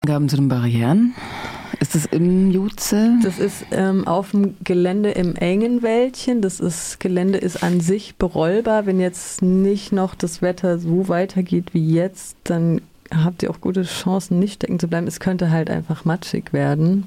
Angaben zu den Barrieren. Ist das im Jutze? Das ist auf dem Gelände im engen Wäldchen. Gelände ist an sich berollbar. Wenn jetzt nicht noch das Wetter so weitergeht wie jetzt, dann habt ihr auch gute Chancen, nicht stecken zu bleiben. Es könnte halt einfach matschig werden.